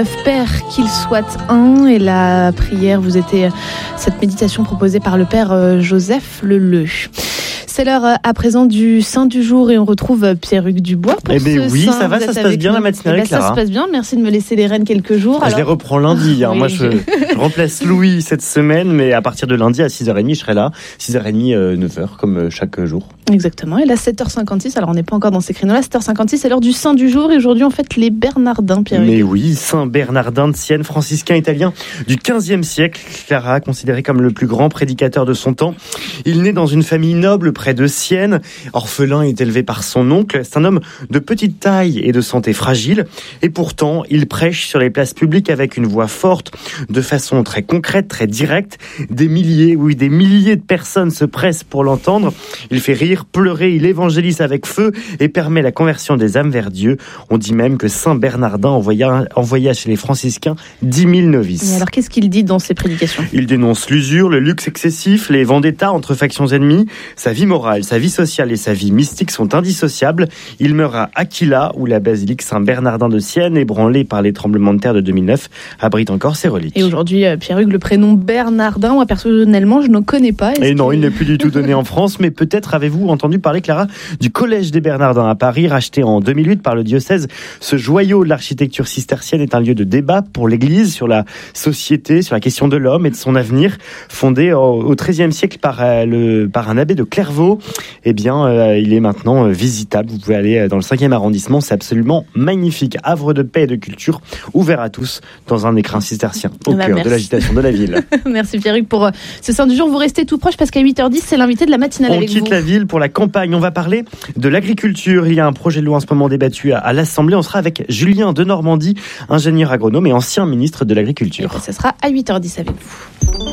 Père qu'il soit un, et la prière vous était cette méditation proposée par le Père Joseph Leleu. C'est l'heure à présent du Saint du jour et on retrouve Pierre-Hugues Dubois pour oui, saint. ça va, ça se passe bien la matinale, Clara. Ça se passe bien, merci de me laisser les rênes quelques jours. Je les reprends lundi, oui. Moi je remplace Louis cette semaine, mais à partir de lundi à 6h30 je serai là, 6h30, 9h comme chaque jour. Exactement, et là 7h56, alors on n'est pas encore dans ces créneaux-là, 7h56 c'est l'heure du Saint du jour et aujourd'hui on fête les Bernardins, Pierre-Hugues. Mais oui, Saint Bernardin de Sienne, franciscain italien du XVe siècle, Clara, considéré comme le plus grand prédicateur de son temps. Il naît dans une famille noble près de Sienne. Orphelin, est élevé par son oncle. C'est un homme de petite taille et de santé fragile. Et pourtant, il prêche sur les places publiques avec une voix forte, de façon très concrète, très directe. Des milliers de personnes se pressent pour l'entendre. Il fait rire, pleurer, il évangélise avec feu et permet la conversion des âmes vers Dieu. On dit même que Saint Bernardin envoya chez les franciscains 10 000 novices. Et alors, qu'est-ce qu'il dit dans ses prédications ? Il dénonce l'usure, le luxe excessif, les vendettas entre factions ennemies. Sa vie morale, sa vie sociale et sa vie mystique sont indissociables. Il meurt à Aquila, où la basilique Saint-Bernardin de Sienne, ébranlée par les tremblements de terre de 2009, abrite encore ses reliques. Et aujourd'hui, Pierre-Hugues, le prénom Bernardin, moi personnellement, je ne connais pas. Non, il n'est plus du tout donné en France, mais peut-être avez-vous entendu parler, Clara, du Collège des Bernardins à Paris, racheté en 2008 par le diocèse. Ce joyau de l'architecture cistercienne est un lieu de débat pour l'Église sur la société, sur la question de l'homme et de son avenir, fondé au XIIIe siècle par un abbé de Clairvaux. Il est maintenant visitable. Vous pouvez aller dans le 5e arrondissement. C'est absolument magnifique. Havre de paix et de culture, ouvert à tous dans un écrin cistercien au cœur de l'agitation de la ville. Merci Pierre-Hugues pour ce Saint du jour. Vous restez tout proche parce qu'à 8h10, c'est l'invité de la matinale avec vous. On quitte la ville pour la campagne. On va parler de l'agriculture. Il y a un projet de loi en ce moment débattu à l'Assemblée. On sera avec Julien de Normandie, ingénieur agronome et ancien ministre de l'Agriculture. Ce sera à 8h10 avec vous.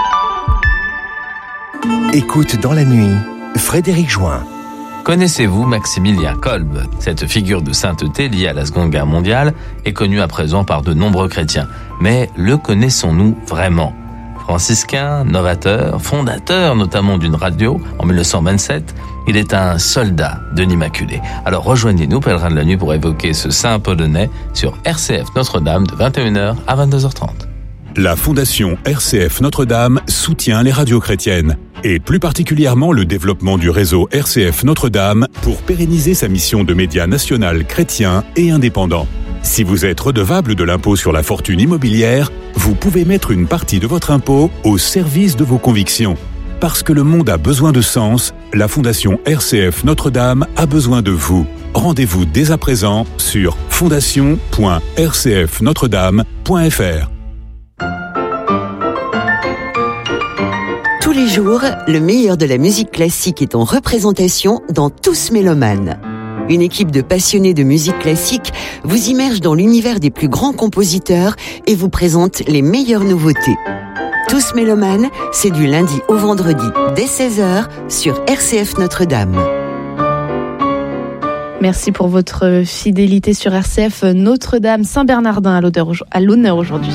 Écoute dans la nuit, Frédéric Join. Connaissez-vous Maximilien Kolb ? Cette figure de sainteté liée à la Seconde Guerre mondiale est connue à présent par de nombreux chrétiens. Mais le connaissons-nous vraiment ? Franciscain, novateur, fondateur notamment d'une radio en 1927, il est un soldat de l'Immaculée. Alors rejoignez-nous, pèlerins de la nuit, pour évoquer ce saint polonais sur RCF Notre-Dame de 21h à 22h30. La Fondation RCF Notre-Dame soutient les radios chrétiennes et plus particulièrement le développement du réseau RCF Notre-Dame pour pérenniser sa mission de média national chrétien et indépendant. Si vous êtes redevable de l'impôt sur la fortune immobilière, vous pouvez mettre une partie de votre impôt au service de vos convictions. Parce que le monde a besoin de sens, la Fondation RCF Notre-Dame a besoin de vous. Rendez-vous dès à présent sur fondation.rcfnotredame.fr. Tous les jours, le meilleur de la musique classique est en représentation dans Tous Mélomanes. Une équipe de passionnés de musique classique vous immerge dans l'univers des plus grands compositeurs et vous présente les meilleures nouveautés. Tous Mélomanes, c'est du lundi au vendredi dès 16h sur RCF Notre-Dame. Merci pour votre fidélité sur RCF Notre-Dame. Saint-Bernardin à l'honneur aujourd'hui.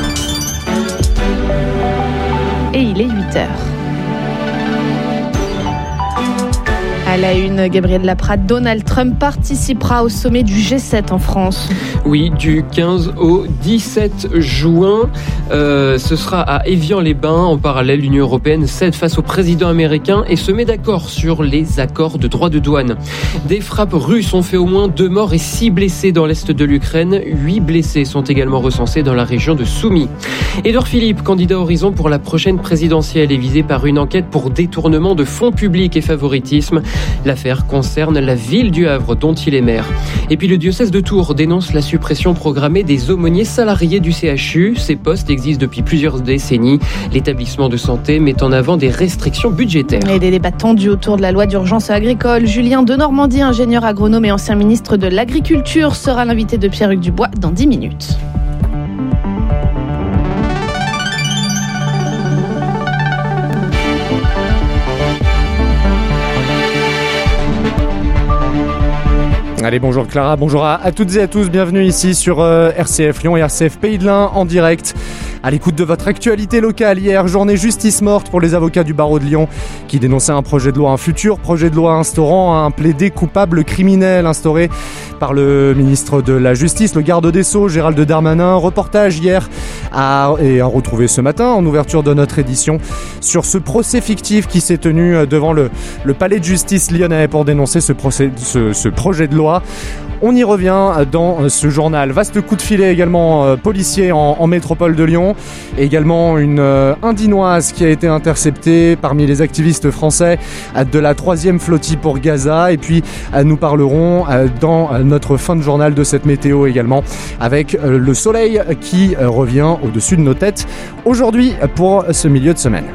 Et il est 8h. À la une, Gabriel Laprade, Donald Trump participera au sommet du G7 en France. Oui, du 15 au 17 juin. Ce sera à Évian-les-Bains. En parallèle, l'Union européenne cède face au président américain et se met d'accord sur les accords de droits de douane. Des frappes russes ont fait au moins 2 morts et 6 blessés dans l'est de l'Ukraine. 8 blessés sont également recensés dans la région de Soumy. Édouard Philippe, candidat Horizon pour la prochaine présidentielle, est visé par une enquête pour détournement de fonds publics et favoritisme. L'affaire concerne la ville du Havre dont il est maire. Et puis le diocèse de Tours dénonce la suppression programmée des aumôniers salariés du CHU. Ces postes existent depuis plusieurs décennies. L'établissement de santé met en avant des restrictions budgétaires. Et des débats tendus autour de la loi d'urgence agricole. Julien de Normandie, ingénieur agronome et ancien ministre de l'Agriculture, sera l'invité de Pierre-Hugues Dubois dans 10 minutes. Allez, bonjour Clara, bonjour à toutes et à tous, bienvenue ici sur RCF Lyon et RCF Pays de l'Ain en direct. À l'écoute de votre actualité locale, hier, journée justice morte pour les avocats du barreau de Lyon qui dénonçaient un futur projet de loi instaurant un plaidé coupable criminel instauré par le ministre de la Justice, le garde des Sceaux, Gérald Darmanin. Reportage hier et à retrouver ce matin en ouverture de notre édition sur ce procès fictif qui s'est tenu devant le palais de justice lyonnais pour dénoncer ce projet de loi. On y revient dans ce journal. Vaste coup de filet également policier en métropole de Lyon. Et également une Indinoise qui a été interceptée parmi les activistes français de la 3e flottille pour Gaza. Et puis nous parlerons dans notre fin de journal de cette météo également avec le soleil qui revient au-dessus de nos têtes aujourd'hui pour ce milieu de semaine.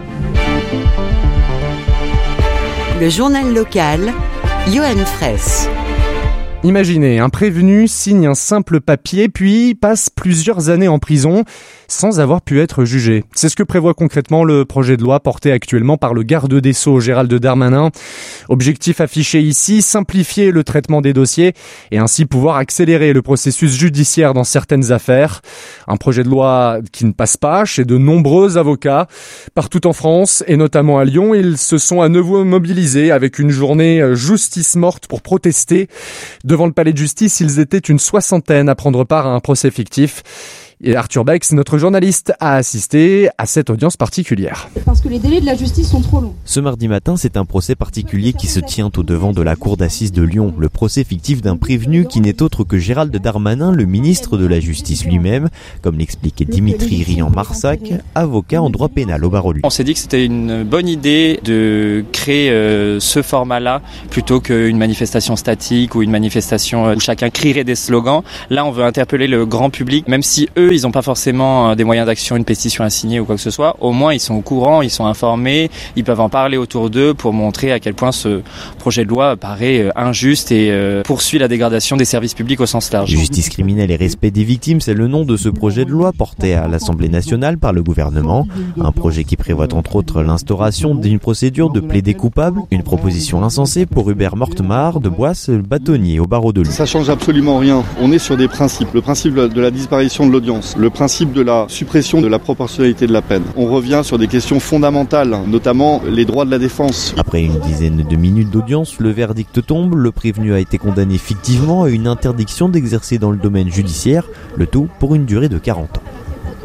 Le journal local, Johan Fraisse. Imaginez, un prévenu signe un simple papier puis passe plusieurs années en prison sans avoir pu être jugé. C'est ce que prévoit concrètement le projet de loi porté actuellement par le garde des Sceaux, Gérald Darmanin. Objectif affiché ici, simplifier le traitement des dossiers et ainsi pouvoir accélérer le processus judiciaire dans certaines affaires. Un projet de loi qui ne passe pas chez de nombreux avocats. Partout en France et notamment à Lyon, ils se sont à nouveau mobilisés avec une journée justice morte pour protester. Devant le palais de justice, ils étaient une 60aine à prendre part à un procès fictif. Et Arthur Bex, notre journaliste, a assisté à cette audience particulière. Parce que les délais de la justice sont trop longs. Ce mardi matin, c'est un procès particulier qui se tient au devant de la cour d'assises de Lyon. Le procès fictif d'un prévenu qui n'est autre que Gérald Darmanin, le ministre de la Justice lui-même, comme l'explique Dimitri Rian-Marsac, avocat en droit pénal au barreau de Lyon. On s'est dit que c'était une bonne idée de créer ce format-là plutôt qu'une manifestation statique ou une manifestation où chacun crierait des slogans. Là, on veut interpeller le grand public, même si eux, ils n'ont pas forcément des moyens d'action, une pétition à signer ou quoi que ce soit. Au moins, ils sont au courant, ils sont informés, ils peuvent en parler autour d'eux pour montrer à quel point ce projet de loi paraît injuste et poursuit la dégradation des services publics au sens large. Justice criminelle et respect des victimes, c'est le nom de ce projet de loi porté à l'Assemblée nationale par le gouvernement. Un projet qui prévoit entre autres l'instauration d'une procédure de plaidé coupable, une proposition insensée pour Hubert Mortemart de Boisse, bâtonnier au barreau de Lyon. Ça change absolument rien. On est sur des principes. Le principe de la disparition de l'audience. Le principe de la suppression de la proportionnalité de la peine. On revient sur des questions fondamentales, notamment les droits de la défense. Après une dizaine de minutes d'audience, le verdict tombe. Le prévenu a été condamné fictivement à une interdiction d'exercer dans le domaine judiciaire, le tout pour une durée de 40 ans.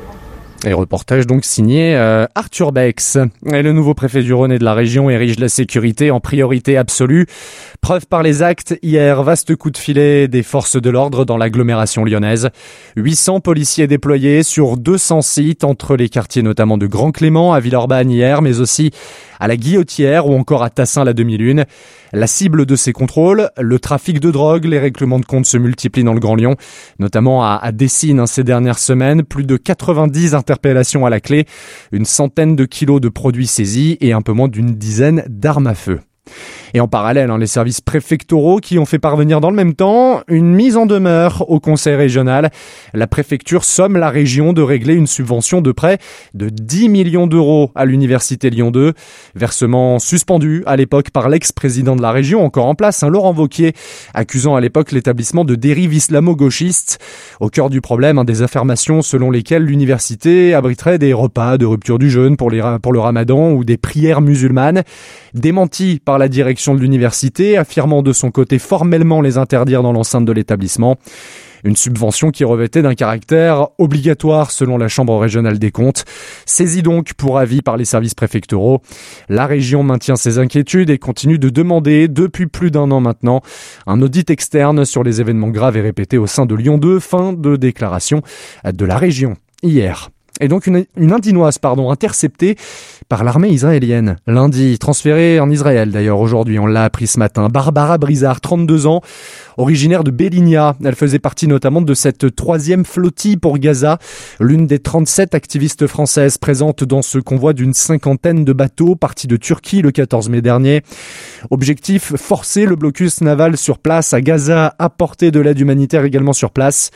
Et reportage donc signé Arthur Bex. Et le nouveau préfet du Rhône et de la région érige la sécurité en priorité absolue. Preuve par les actes, hier, vaste coup de filet des forces de l'ordre dans l'agglomération lyonnaise. 800 policiers déployés sur 200 sites entre les quartiers notamment de Grand Clément à Villeurbanne hier, mais aussi à la Guillotière ou encore à Tassin-la-Demi-Lune. La cible de ces contrôles, le trafic de drogue, les règlements de compte se multiplient dans le Grand Lyon, notamment à Dessines ces dernières semaines. Plus de 90 interpellations à la clé, une centaine de kilos de produits saisis et un peu moins d'une dizaine d'armes à feu. Et en parallèle, les services préfectoraux qui ont fait parvenir dans le même temps une mise en demeure au conseil régional. La préfecture somme la région de régler une subvention de près de 10 millions d'euros à l'université Lyon 2. Versement suspendu à l'époque par l'ex-président de la région, encore en place, Laurent Wauquiez, accusant à l'époque l'établissement de dérive islamo-gauchiste. Au cœur du problème, des affirmations selon lesquelles l'université abriterait des repas de rupture du jeûne pour le ramadan ou des prières musulmanes. Démenti par la direction de l'université, affirmant de son côté formellement les interdire dans l'enceinte de l'établissement. Une subvention qui revêtait d'un caractère obligatoire selon la Chambre régionale des comptes. Saisie donc pour avis par les services préfectoraux. La région maintient ses inquiétudes et continue de demander, depuis plus d'un an maintenant, un audit externe sur les événements graves et répétés au sein de Lyon 2. Fin de déclaration de la région hier. Et donc une Indinoise interceptée par l'armée israélienne. Lundi, transférée en Israël d'ailleurs aujourd'hui, on l'a appris ce matin. Barbara Brizard, 32 ans, originaire de Bélinia. Elle faisait partie notamment de cette 3e flottille pour Gaza, l'une des 37 activistes françaises présentes dans ce convoi d'une 50aine de bateaux partis de Turquie le 14 mai dernier. Objectif, forcer le blocus naval sur place à Gaza, apporter de l'aide humanitaire également sur place.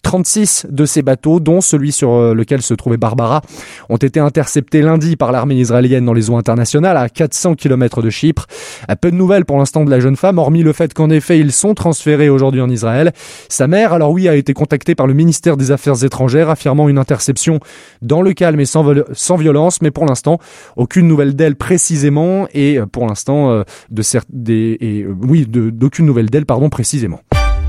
36 de ces bateaux, dont celui sur lequel se trouvait Barbara, ont été interceptés lundi par l'armée israélienne dans les eaux internationales à 400 km de Chypre. Peu de nouvelles pour l'instant de la jeune femme, hormis le fait qu'en effet ils sont transférés transféré aujourd'hui en Israël. Sa mère, alors oui, a été contactée par le ministère des Affaires étrangères, affirmant une interception dans le calme et sans violence, mais pour l'instant, aucune nouvelle d'elle précisément, et pour l'instant, d'aucune nouvelle d'elle, précisément.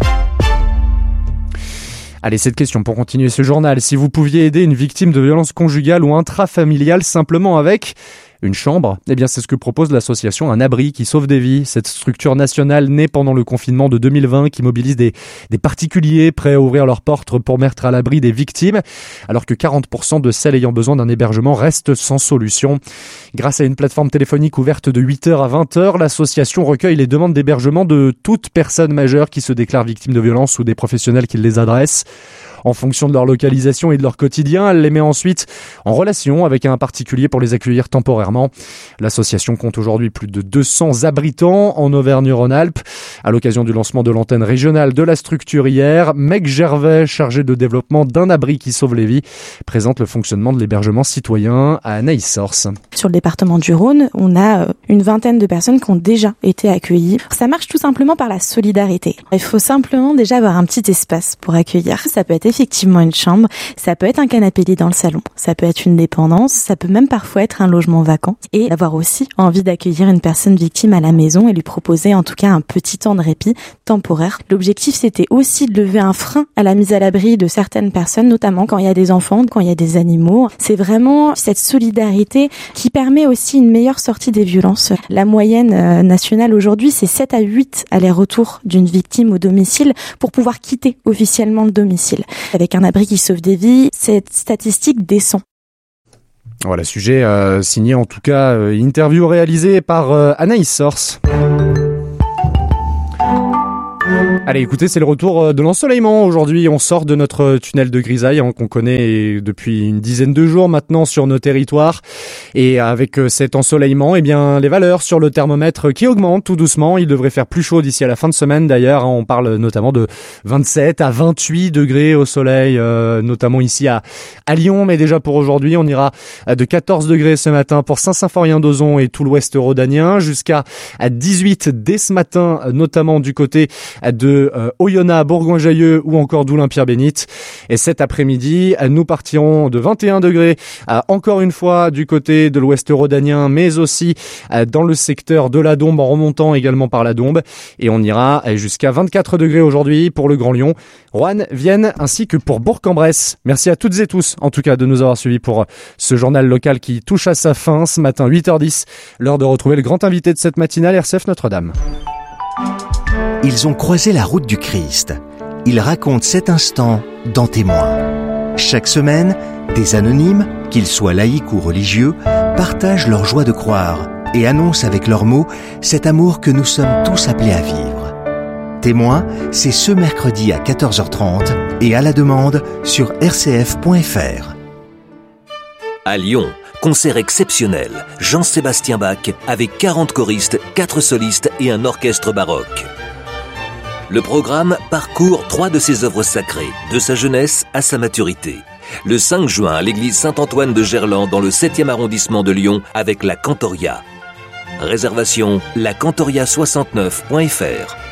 Allez, cette question pour continuer ce journal. Si vous pouviez aider une victime de violence conjugale ou intrafamiliale simplement avec une chambre, eh bien c'est ce que propose l'association Un Abri qui sauve des vies. Cette structure nationale née pendant le confinement de 2020 qui mobilise des particuliers prêts à ouvrir leurs portes pour mettre à l'abri des victimes, alors que 40% de celles ayant besoin d'un hébergement restent sans solution. Grâce à une plateforme téléphonique ouverte de 8h à 20h, l'association recueille les demandes d'hébergement de toute personne majeure qui se déclare victime de violence ou des professionnels qui les adressent. En fonction de leur localisation et de leur quotidien, elle les met ensuite en relation avec un particulier pour les accueillir temporairement. L'association compte aujourd'hui plus de 200 abritants en Auvergne-Rhône-Alpes. À l'occasion du lancement de l'antenne régionale de la structure hier, Meg Gervais, chargé de développement d'Un Abri qui sauve les vies, présente le fonctionnement de l'hébergement citoyen à Anaïs Source. Sur le département du Rhône, on a une vingtaine de personnes qui ont déjà été accueillies. Ça marche tout simplement par la solidarité. Il faut simplement déjà avoir un petit espace pour accueillir. Ça peut être effectivement une chambre, ça peut être un canapé lit dans le salon, ça peut être une dépendance, ça peut même parfois être un logement vacant, et avoir aussi envie d'accueillir une personne victime à la maison et lui proposer en tout cas un petit temps de répit temporaire. L'objectif, c'était aussi de lever un frein à la mise à l'abri de certaines personnes, notamment quand il y a des enfants, quand il y a des animaux. C'est vraiment cette solidarité qui permet aussi une meilleure sortie des violences. La moyenne nationale aujourd'hui, c'est 7 à 8 allers-retours d'une victime au domicile pour pouvoir quitter officiellement le domicile. Avec Un Abri qui sauve des vies, cette statistique descend. Voilà, sujet signé en tout cas, interview réalisée par Anaïs Source. Allez, écoutez, c'est le retour de l'ensoleillement. Aujourd'hui, on sort de notre tunnel de grisaille qu'on connaît depuis une dizaine de jours maintenant sur nos territoires. Et avec cet ensoleillement, eh bien, les valeurs sur le thermomètre qui augmentent tout doucement. Il devrait faire plus chaud d'ici à la fin de semaine. D'ailleurs, on parle notamment de 27 à 28 degrés au soleil, notamment ici à Lyon. Mais déjà pour aujourd'hui, on ira de 14 degrés ce matin pour Saint-Symphorien-d'Ozon et tout l'ouest rhodanien, jusqu'à 18 dès ce matin, notamment du côté de Oyonnax, Bourgoin-Jallieu ou encore d'Oulin-Pierre-Bénite. Et cet après-midi, nous partirons de 21 degrés encore une fois du côté de l'ouest rhodanien, mais aussi dans le secteur de la Dombes, en remontant également par la Dombes. Et on ira jusqu'à 24 degrés aujourd'hui pour le Grand Lyon, Roanne, Vienne ainsi que pour Bourg-en-Bresse. Merci à toutes et tous en tout cas de nous avoir suivis pour ce journal local qui touche à sa fin ce matin 8h10. L'heure de retrouver le grand invité de cette matinale, RCF Notre-Dame. Ils ont croisé la route du Christ. Ils racontent cet instant dans Témoins. Chaque semaine, des anonymes, qu'ils soient laïcs ou religieux, partagent leur joie de croire et annoncent avec leurs mots cet amour que nous sommes tous appelés à vivre. Témoins, c'est ce mercredi à 14h30 et à la demande sur rcf.fr. À Lyon, concert exceptionnel. Jean-Sébastien Bach avec 40 choristes, 4 solistes et un orchestre baroque. Le programme parcourt 3 de ses œuvres sacrées, de sa jeunesse à sa maturité. Le 5 juin à l'église Saint-Antoine de Gerland dans le 7e arrondissement de Lyon avec la Cantoria. Réservation lacantoria69.fr.